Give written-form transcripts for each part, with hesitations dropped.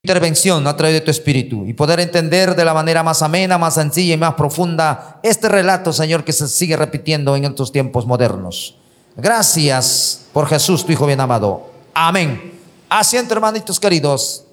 intervención a través de tu Espíritu y poder entender de la manera más amena, más sencilla y más profunda este relato, Señor, que se sigue repitiendo en estos tiempos modernos. Gracias por Jesús, tu Hijo bien amado. Amén. Asiento, hermanitos queridos.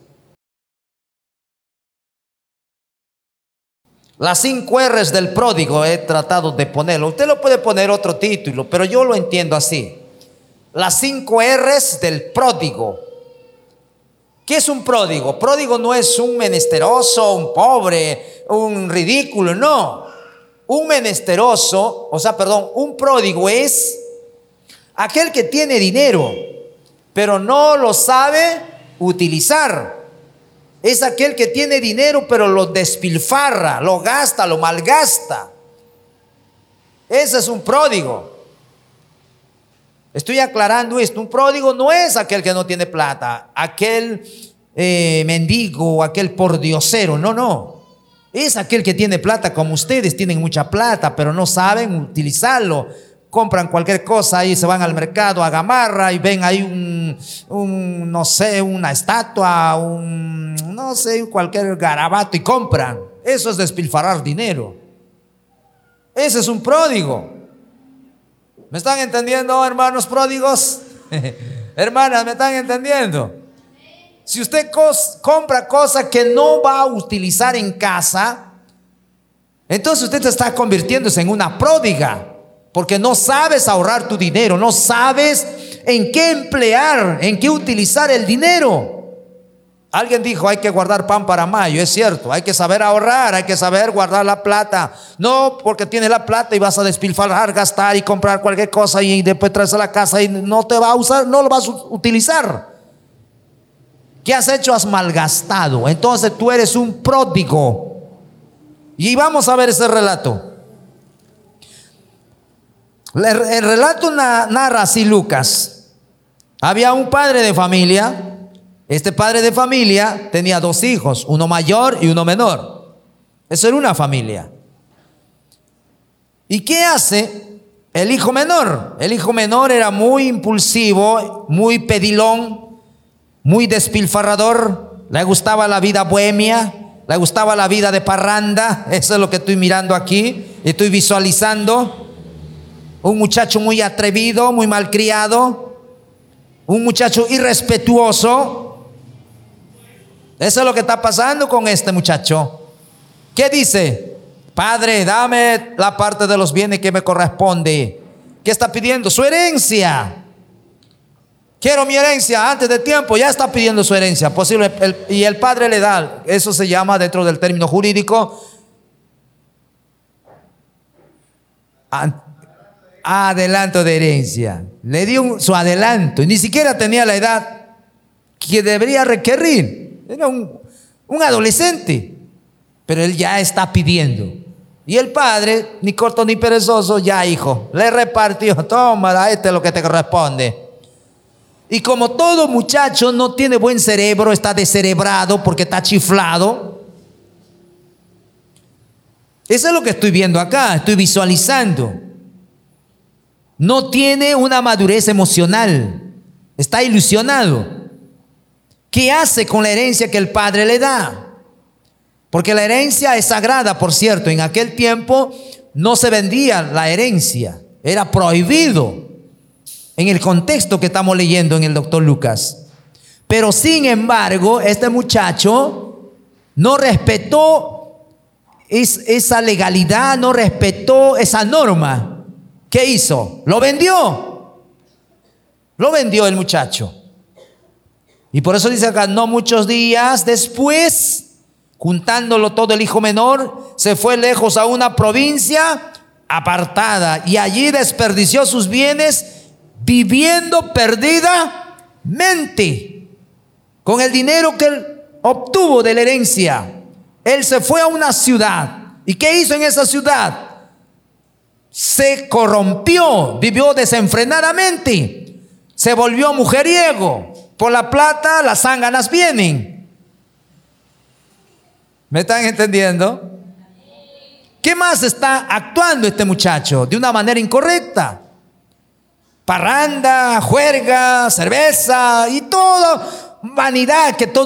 Las 5 R's del pródigo he tratado de ponerlo. Usted lo puede poner otro título, pero yo lo entiendo así. Las 5 R's del pródigo. ¿Qué es un pródigo? Pródigo no es un menesteroso, un pobre, un ridículo, no. Un menesteroso, un pródigo es aquel que tiene dinero, pero no lo sabe utilizar. Es aquel que tiene dinero, pero lo despilfarra, lo gasta, lo malgasta. Ese es un pródigo. Estoy aclarando esto. Un pródigo no es aquel que no tiene plata, aquel mendigo, aquel pordiosero. No. Es aquel que tiene plata, como ustedes tienen mucha plata, pero no saben utilizarlo. Compran cualquier cosa y se van al mercado a Gamarra y ven ahí una estatua, cualquier garabato y compran. Eso es despilfarrar dinero. Ese es un pródigo. ¿Me están entendiendo, hermanos pródigos? Hermanas, ¿me están entendiendo? Si usted compra cosas que no va a utilizar en casa, entonces usted está convirtiéndose en una pródiga, porque no sabes ahorrar tu dinero, no sabes en qué emplear, en qué utilizar el dinero. Alguien dijo, hay que guardar pan para mayo. Es cierto, hay que saber ahorrar, hay que saber guardar la plata. No porque tienes la plata y vas a despilfarrar, gastar y comprar cualquier cosa y después traes a la casa y no te va a usar, no lo vas a utilizar. ¿Qué has hecho? Has malgastado. Entonces tú eres un pródigo. Y vamos a ver ese relato. El relato narra así Lucas. Había un padre de familia. Este padre de familia tenía 2 hijos, uno mayor y uno menor. Eso era una familia. ¿Y qué hace el hijo menor? El hijo menor era muy impulsivo, muy pedilón, muy despilfarrador. Le gustaba la vida bohemia, le gustaba la vida de parranda. Eso es lo que estoy mirando aquí, estoy visualizando. Un muchacho muy atrevido, muy malcriado, un muchacho irrespetuoso. Eso es lo que está pasando con este muchacho. ¿Qué dice? Padre, dame la parte de los bienes que me corresponde. ¿Qué está pidiendo? Su herencia. Quiero mi herencia antes de tiempo. Ya está pidiendo su herencia. Y el padre le da. Eso se llama, dentro del término jurídico, adelanto de herencia. Le dio su adelanto. Y ni siquiera tenía la edad que debería requerir. Era un adolescente, pero él ya está pidiendo. Y el padre, ni corto ni perezoso, ya hijo, le repartió, toma, este es lo que te corresponde. Y como todo muchacho no tiene buen cerebro, está descerebrado porque está chiflado. Eso es lo que estoy viendo acá, estoy visualizando. No tiene una madurez emocional, está ilusionado. ¿Qué hace con la herencia que el padre le da? Porque la herencia es sagrada, por cierto. En aquel tiempo no se vendía la herencia. Era prohibido en el contexto que estamos leyendo en el doctor Lucas. Pero sin embargo, este muchacho no respetó esa legalidad, no respetó esa norma. ¿Qué hizo? Lo vendió. Lo vendió el muchacho. Y por eso dice acá, no muchos días después, juntándolo todo el hijo menor, se fue lejos a una provincia apartada y allí desperdició sus bienes viviendo perdidamente con el dinero que él obtuvo de la herencia. Él se fue a una ciudad. ¿Y qué hizo en esa ciudad? Se corrompió, vivió desenfrenadamente, se volvió mujeriego. Por la plata las zánganas vienen. ¿Me están entendiendo? ¿Qué más está actuando este muchacho? De una manera incorrecta. Parranda, juerga, cerveza y todo vanidad que todo